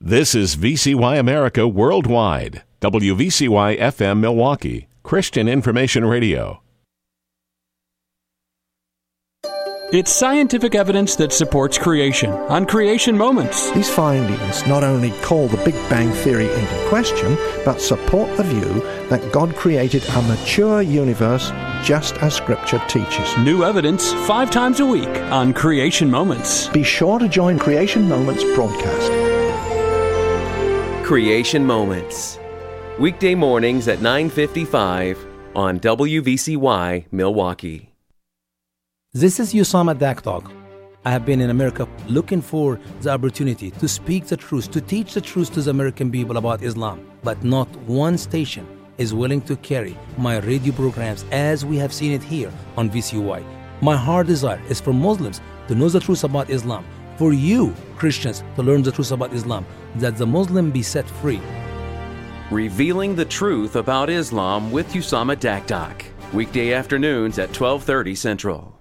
This is VCY America Worldwide, WVCY FM Milwaukee, Christian Information Radio. It's scientific evidence that supports creation on Creation Moments. These findings not only call the Big Bang Theory into question, but support the view that God created a mature universe just as Scripture teaches. New evidence 5 times a week on Creation Moments. Be sure to join Creation Moments broadcast. Creation Moments, weekday mornings at 9:55 on WVCY Milwaukee. This is Usama Dakdog. I have been in America looking for the opportunity to speak the truth, to teach the truth to the American people about Islam. But not one station is willing to carry my radio programs as we have seen it here on VCY. My heart desire is for Muslims to know the truth about Islam, for you, Christians, to learn the truth about Islam, that the Muslim be set free. Revealing the truth about Islam with Usama Dakdog, weekday afternoons at 12:30 Central.